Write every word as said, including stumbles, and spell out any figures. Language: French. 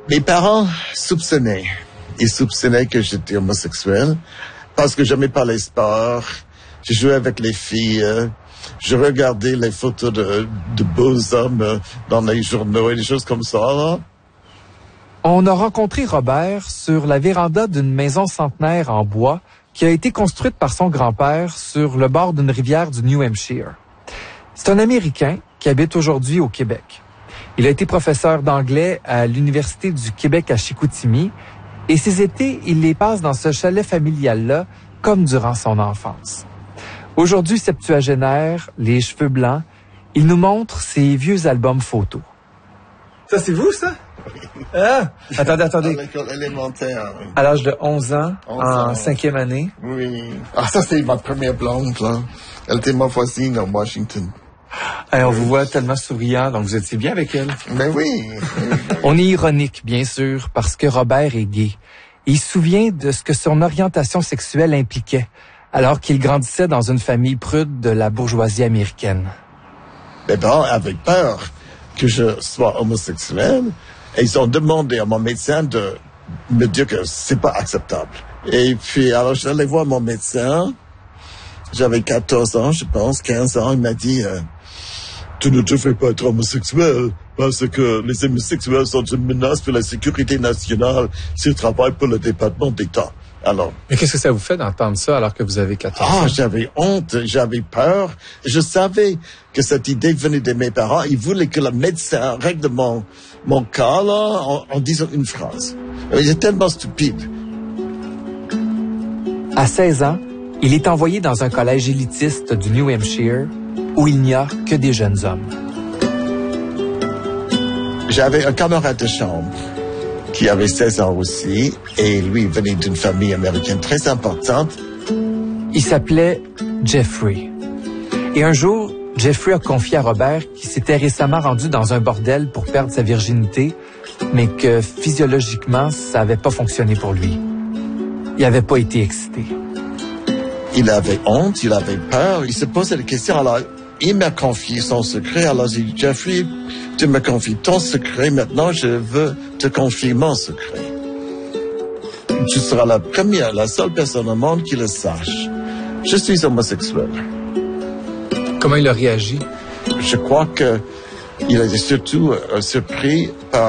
Mes parents soupçonnaient. Ils soupçonnaient que j'étais homosexuel parce que j'aimais pas les sports. Je jouais avec les filles. Je regardais les photos de, de beaux hommes dans les journaux et des choses comme ça, là. On a rencontré Robert sur la véranda d'une maison centenaire en bois qui a été construite par son grand-père sur le bord d'une rivière du New Hampshire. C'est un Américain qui habite aujourd'hui au Québec. Il a été professeur d'anglais à l'Université du Québec à Chicoutimi et ses étés, il les passe dans ce chalet familial-là comme durant son enfance. Aujourd'hui septuagénaire, les cheveux blancs, il nous montre ses vieux albums photos. Ça, c'est vous, ça? Ah! Attendez, attendez. À l'école élémentaire. À l'âge de onze ans, onze en ans. cinquième année. Oui. Ah, ça, c'est ma première blonde, là. Elle était ma voisine à Washington. Hey, on vous voit tellement souriant, donc vous étiez bien avec elle. Mais oui. On est ironique, bien sûr, parce que Robert est gay. Il se souvient de ce que son orientation sexuelle impliquait, alors qu'il grandissait dans une famille prude de la bourgeoisie américaine. Mes parents avaient peur que je sois homosexuel et ils ont demandé à mon médecin de me dire que c'est pas acceptable. Et puis, alors, j'allais voir mon médecin. J'avais quatorze ans, je pense, quinze ans. Il m'a dit, euh, tu ne te fais pas être homosexuel parce que les homosexuels sont une menace pour la sécurité nationale s'ils travaillent pour le département d'État. Alors. Mais qu'est-ce que ça vous fait d'entendre ça alors que vous avez quatorze ans? Ah, j'avais honte, j'avais peur. Je savais que cette idée venait de mes parents. Ils voulaient que le médecin règle mon, mon cas, là, en, en disant une phrase. Il est tellement stupide. À seize ans, il est envoyé dans un collège élitiste du New Hampshire où il n'y a que des jeunes hommes. J'avais un camarade de chambre qui avait seize ans aussi, et lui venait d'une famille américaine très importante. Il s'appelait Jeffrey. Et un jour, Jeffrey a confié à Robert qu'il s'était récemment rendu dans un bordel pour perdre sa virginité, mais que physiologiquement, ça n'avait pas fonctionné pour lui. Il n'avait pas été excité. Il avait honte, il avait peur, il se posait des questions. Alors, il m'a confié son secret. Alors, j'ai dit, Jeffrey, tu me confies ton secret. Maintenant, je veux te confier mon secret. Tu seras la première, la seule personne au monde qui le sache. Je suis homosexuel. Comment il a réagi? Je crois que il a été surtout euh, surpris par